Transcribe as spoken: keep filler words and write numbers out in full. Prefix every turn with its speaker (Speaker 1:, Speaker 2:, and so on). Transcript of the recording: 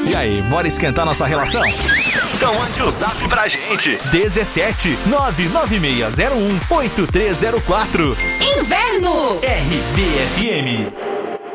Speaker 1: E aí, bora esquentar nossa relação? Então mande o zap pra gente. dezessete nove nove seis zero um oito três zero quatro.
Speaker 2: Inverno.
Speaker 1: R B F M.